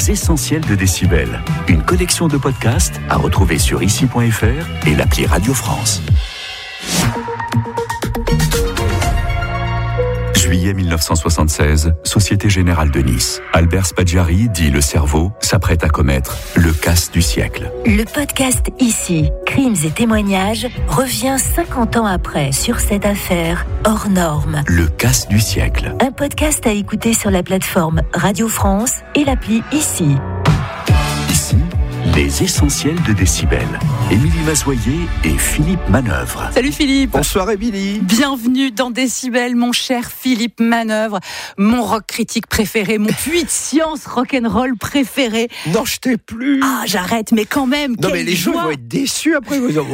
Les Essentiels de Décibel. Une collection de podcasts à retrouver sur ici.fr et l'appli Radio France. Juillet 1976, Société Générale de Nice. Albert Spaggiari, dit le cerveau, s'apprête à commettre le casse du siècle. Le podcast Ici, crimes et témoignages, revient 50 ans après sur cette affaire hors norme. Le casse du siècle. Un podcast à écouter sur la plateforme Radio France et l'appli Ici. Ici, les Essentiels de Décibel. Émilie Mazoyer et Philippe Manœuvre. Salut Philippe. Bonsoir Émilie. Bienvenue dans Décibel, mon cher Philippe Manœuvre, mon rock critique préféré, mon puits de science rock'n'roll préféré. Non, je t'ai plus. Ah, j'arrête, mais quand même. Non, mais les gens vont être déçus après. Ils vont dire,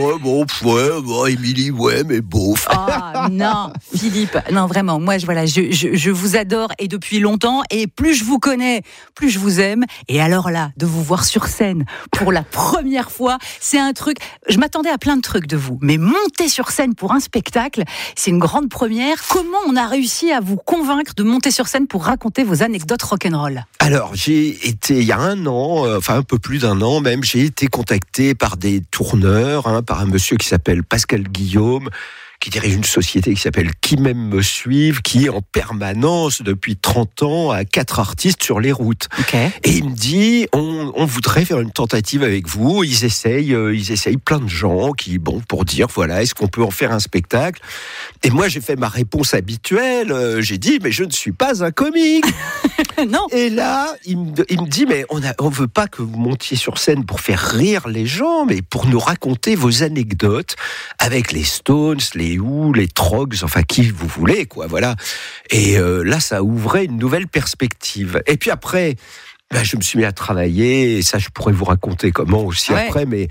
ouais, Émilie, ouais, mais beauf. Ah, non, Philippe. Non, vraiment, moi, je vous adore et depuis longtemps. Et plus je vous connais, plus je vous aime. Et alors là, de vous voir sur scène pour la première fois, c'est un truc. Je m'attendais à plein de trucs de vous, mais monter sur scène pour un spectacle, c'est une grande première. Comment on a réussi à vous convaincre de monter sur scène pour raconter vos anecdotes rock'n'roll ? Alors, j'ai été, il y a un an, enfin un peu plus d'un an même, j'ai été contacté par des tourneurs, par un monsieur qui s'appelle Pascal Guillaume, qui dirige une société qui s'appelle Qui m'aime me suive, qui est en permanence depuis 30 ans à 4 artistes sur les routes. Okay. Et il me dit, on voudrait faire une tentative avec vous. Ils essayent plein de gens pour dire, voilà, est-ce qu'on peut en faire un spectacle ? Et moi, j'ai fait ma réponse habituelle. J'ai dit, mais je ne suis pas un comique. Non. Et là, il me dit, mais on veut pas que vous montiez sur scène pour faire rire les gens, mais pour nous raconter vos anecdotes avec les Stones, les Who, les Trogs, enfin qui vous voulez, quoi, voilà. Et là, ça ouvrait une nouvelle perspective. Et puis après, je me suis mis à travailler, et ça, je pourrais vous raconter comment aussi après, mais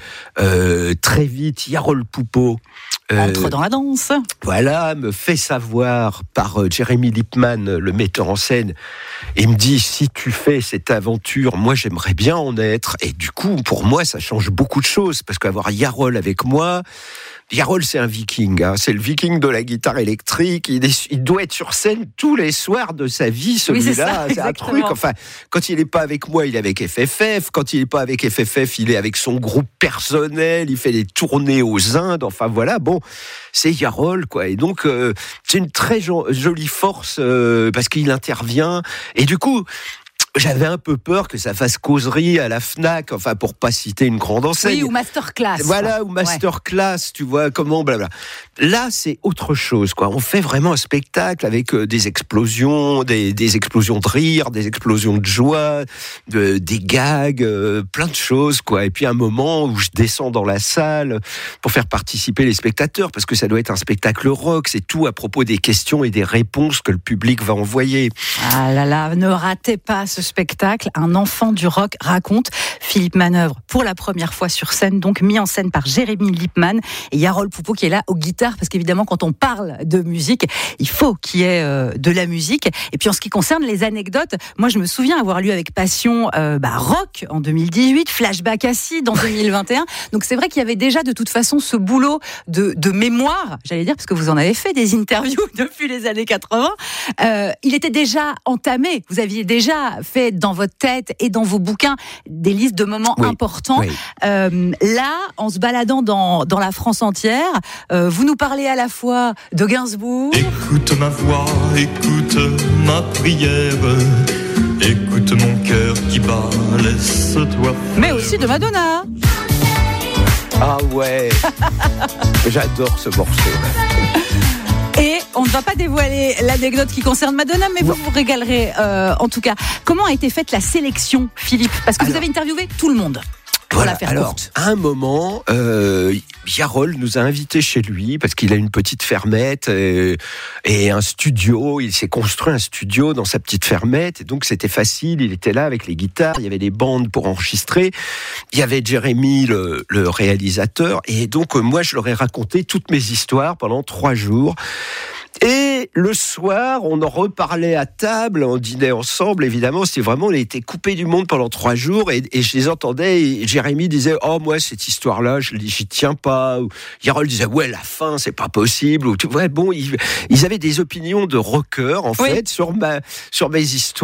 très vite, Yarol Poupeau entre dans la danse. Voilà, me fait savoir par Jeremy Lipman, le metteur en scène, et me dit, si tu fais cette aventure, moi j'aimerais bien en être. Et du coup, pour moi, ça change beaucoup de choses, parce qu'avoir Yarol avec moi, Yarol, c'est un viking, c'est le viking de la guitare électrique. Il doit être sur scène tous les soirs de sa vie, celui-là. C'est un truc. Enfin, quand il n'est pas avec moi, il est avec FFF. Quand il n'est pas avec FFF, il est avec son groupe personnel. Il fait des tournées aux Indes. Enfin, voilà. Bon, c'est Yarol, quoi. Et donc, c'est une très jolie force parce qu'il intervient. Et du coup, j'avais un peu peur que ça fasse causerie à la Fnac, enfin pour pas citer une grande enseigne. Oui, ou masterclass. Voilà, ou masterclass, tu vois, comment, blabla. Là, c'est autre chose, quoi. On fait vraiment un spectacle avec des explosions, des explosions de rire, des explosions de joie, des gags, plein de choses, quoi. Et puis un moment où je descends dans la salle pour faire participer les spectateurs, parce que ça doit être un spectacle rock, c'est tout à propos des questions et des réponses que le public va envoyer. Ah là là, ne ratez pas ce spectacle, Un enfant du rock raconte. Philippe Manœuvre, pour la première fois sur scène, donc mis en scène par Jeremy Lipman et Yarol Poupeau qui est là aux guitares, parce qu'évidemment quand on parle de musique, il faut qu'il y ait de la musique. Et puis en ce qui concerne les anecdotes, moi je me souviens avoir lu avec passion Rock en 2018, Flashback Acid en 2021. Donc c'est vrai qu'il y avait déjà de toute façon ce boulot de mémoire, j'allais dire, parce que vous en avez fait des interviews depuis les années 80. Il était déjà entamé, vous aviez déjà fait dans votre tête et dans vos bouquins des listes de moments importants. Oui. Là, en se baladant dans la France entière, vous nous parlez à la fois de Gainsbourg. Écoute ma voix, écoute ma prière, écoute mon cœur qui bat, laisse-toi. Mais aussi de Madonna. Ah ouais. J'adore ce morceau. Et on ne va pas dévoiler l'anecdote qui concerne Madonna, mais vous régalerez en tout cas. Comment a été faite la sélection, Philippe ? Parce que vous avez interviewé tout le monde. Voilà, alors, à un moment, Yarol nous a invités chez lui parce qu'il a une petite fermette et un studio. Il s'est construit un studio dans sa petite fermette et donc c'était facile. Il était là avec les guitares, il y avait des bandes pour enregistrer. Il y avait Jeremy, le réalisateur. Et donc, moi, je leur ai raconté toutes mes histoires pendant 3 jours. Et le soir, on en reparlait à table, on dînait ensemble, évidemment, c'est vraiment, on a été coupés du monde pendant 3 jours, et je les entendais, et Jérémy disait, oh, moi, cette histoire-là, j'y tiens pas, ou Yarol disait, ouais, la fin, c'est pas possible, ou, ouais, bon, ils avaient des opinions de rockers, en fait, sur mes histoires.